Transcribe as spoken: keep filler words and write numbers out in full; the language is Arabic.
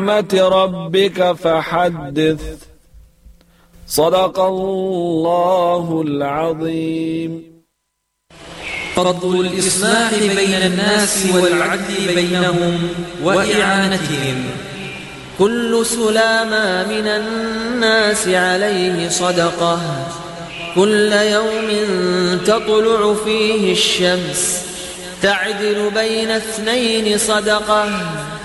نعمة ربك فحدث. صدق الله العظيم. فضل الإصلاح بين الناس والعدل بينهم وإعانتهم. كل سلامة من الناس عليه صدقة، كل يوم تطلع فيه الشمس تعدل بين اثنين صدقة.